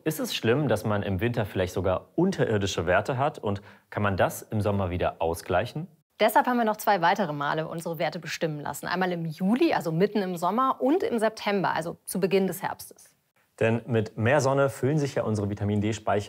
ist es schlimm, dass man im Winter vielleicht sogar unterirdische Werte hat? Und kann man das im Sommer wieder ausgleichen? Deshalb haben wir noch 2 weitere Male unsere Werte bestimmen lassen. Einmal im Juli, also mitten im Sommer, und im September, also zu Beginn des Herbstes. Denn mit mehr Sonne füllen sich ja unsere Vitamin D-Speicher